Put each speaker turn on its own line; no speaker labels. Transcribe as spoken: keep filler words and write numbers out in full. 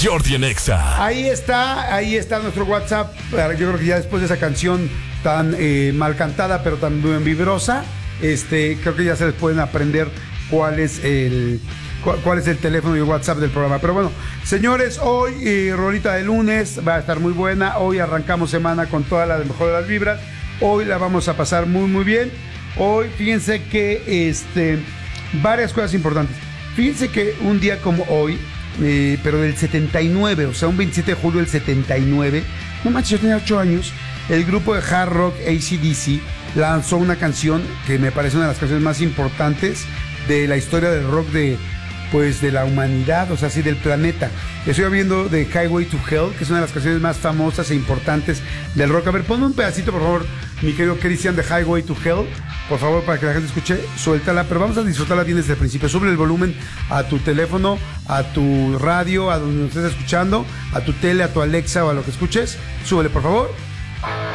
Jordi en Exa.
Ahí está, ahí está nuestro WhatsApp. Yo creo que ya después de esa canción tan eh, mal cantada, pero tan vibrosa, este, creo que ya se les pueden aprender cuál es el cuál, cuál es el teléfono y el WhatsApp del programa. Pero bueno, señores, hoy eh, rolita de lunes va a estar muy buena. Hoy arrancamos semana con toda la mejor de las vibras. Hoy la vamos a pasar muy muy bien. Hoy fíjense que este varias cosas importantes. Fíjense que un día como hoy, eh, pero del setenta y nueve, o sea, un veintisiete de julio del setenta y nueve, no manches, yo tenía ocho años, el grupo de hard rock A C D C lanzó una canción que me parece una de las canciones más importantes de la historia del rock de, pues, de la humanidad, o sea, sí, del planeta. Estoy hablando de Highway to Hell, que es una de las canciones más famosas e importantes del rock. A ver, ponme un pedacito, por favor, mi querido Cristian, de Highway to Hell, por favor, para que la gente escuche, suéltala, pero vamos a disfrutarla bien desde el principio. Sube el volumen a tu teléfono, a tu radio, a donde nos estés escuchando, a tu tele, a tu Alexa o a lo que escuches. Súbele, por favor.